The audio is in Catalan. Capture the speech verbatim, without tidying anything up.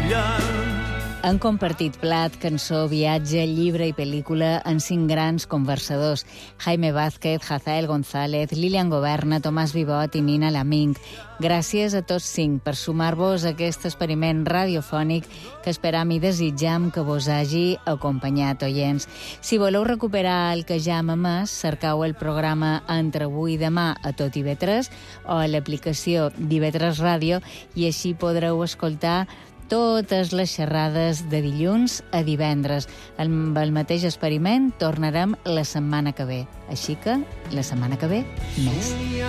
brillant. Han compartit plat, cançó, viatge, llibre i pel·lícula en cinc grans conversadors. Jaime Vázquez, Hazael González, Lilian Goberna, Tomàs Vivot i Nina Laming. Gràcies a tots cinc per sumar-vos a aquest experiment radiofònic que esperam i desitjam que vos hagi acompanyat, oients. Si voleu recuperar el que ja hem emès, cercau el programa Entre avui i demà a tot I V tres o a l'aplicació d'I V tres Ràdio i així podreu escoltar totes les xerrades de dilluns a divendres. Amb el mateix experiment tornarem la setmana que ve. Així que, la setmana que ve, més.